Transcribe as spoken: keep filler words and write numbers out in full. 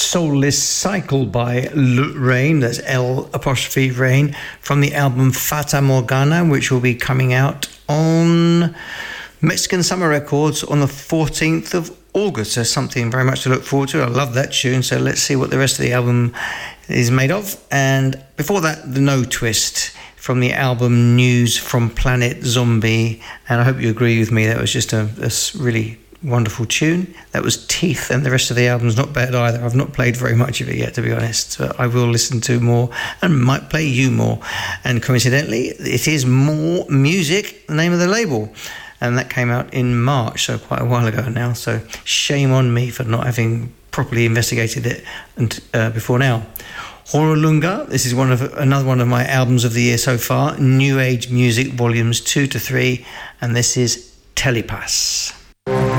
Soulless Cycle by L- Rain, that's L apostrophe Rain, from the album Fata Morgana, which will be coming out on Mexican Summer Records on the fourteenth of August. So something very much to look forward to. I love that tune, so let's see what the rest of the album is made of. And before that, the No Twist from the album News from Planet Zombie, and I hope you agree with me, that was just a, a really wonderful tune. That was Teeth, and the rest of the album's not bad either. I've not played very much of it yet, to be honest, but I will listen to more and might play you more. And coincidentally, it is More Music, the name of the label, and that came out in March, so quite a while ago now. So shame on me for not having properly investigated it and, uh, before now. Horolunga, this is one of another one of my albums of the year so far, New Age Music Volumes two to three, and this is Telepass.